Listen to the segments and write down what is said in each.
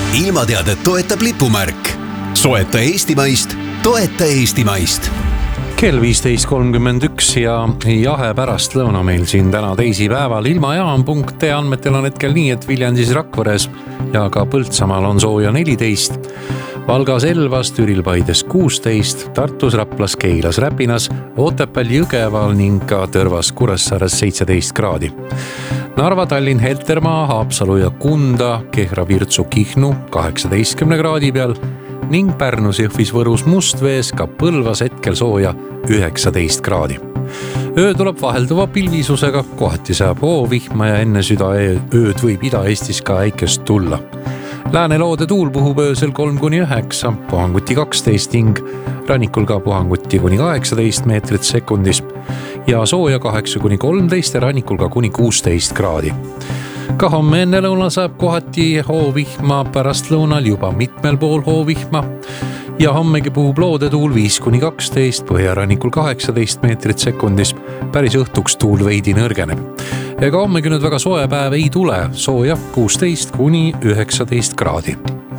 ilmateadet toetab lipumärk. Soeta eestimaist, toeta eestimaist. Kell 15.31 ja jahe pärastlõuna meil siin täna teisipäeval. Ilmajaam.ee andmetel on hetkel nii, et Viljandis, Rakveres ja ka Põltsamaal on sooja 14, Valgas, Elvas, Türil, Paides 16, Tartus, Raplas, Keilas, Räpinas, Otepääl, Jõgeval ning ka Tõrvas, Kuressaares 17 kraadi. Narva, Tallinn, Heltermaa, Haapsalu ja Kunda, Kehra, Virtsu, Kihnu 18 kraadi peal ning Pärnus, Jõhvis, Võrus, Mustvees, ka Põlvas hetkel sooja 19 kraadi. Öö tuleb vahelduva pilvisusega, kohati saab hoovihma ja enne südaööd võib Ida-Eestis ka äikest tulla. Lääneloode tuul puhub öösel 3-9, puhanguti 12 ning rannikul ka puhanguti kuni 18 meetrit sekundis ja sooja 8-13 ja rannikul ka kuni 16 kraadi. Ka homme enne lõuna saab kohati hoovihma, pärast lõunal juba mitmel pool hoovihma ja hommegi puhub loodetuul 5-12, põhjarannikul 18 meetrit sekundis, päris õhtuks tuul veidi nõrgeneb. Ega hommegi nüüd väga soe päev ei tule, sooja 16-19 kraadi.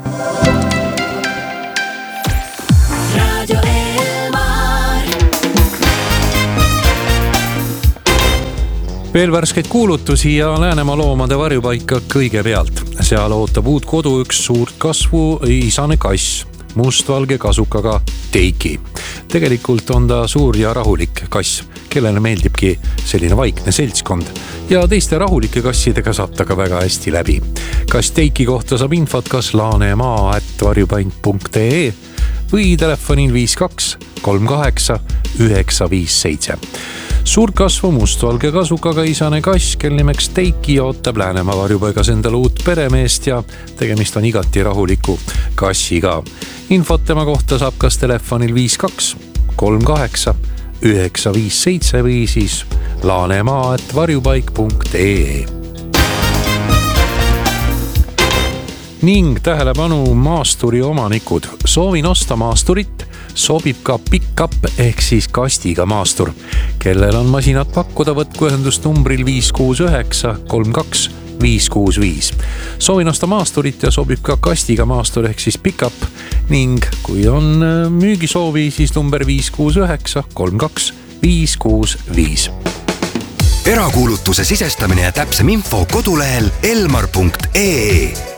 Veel värskeid kuulutusi ja Läänemaa loomade varjupaika kõigepealt. Seal ootab uut kodu üks suurt kasvu isane kass, mustvalge kasukaga Teiki. Tegelikult on ta suur ja rahulik kass, kellele meeldibki selline vaikne seltskond ja teiste rahulike kassidega saab ta ka väga hästi läbi. Kass Teiki kohta saab infot kas laanemaa@varjupaik.ee või telefonil 52 38 957. Suurkasvu mustvalge kasukaga isane kass, kel nimeks Teiki, ootab Läänemaa varjupaigas endale uut peremeest ja tegemist on igati rahuliku kassiga. Infot tema kohta saab kas telefonil 52 38 957 või siis laanemaa@varjupaik.ee. Ning tähelepanu maasturi omanikud. Soovin osta maasturit, sobib ka pick-up ehk siis kastiga maastur. Kellel on masinat pakkuda, võtku ühendust numbril 569 32 565. Soovin osta maasturit ja sobib ka kastiga maastur ehk siis pick-up ning kui on müügisoovi, siis number 569 32 565. Erakuulutuse sisestamine ja täpsem info kodulehel elmar.ee.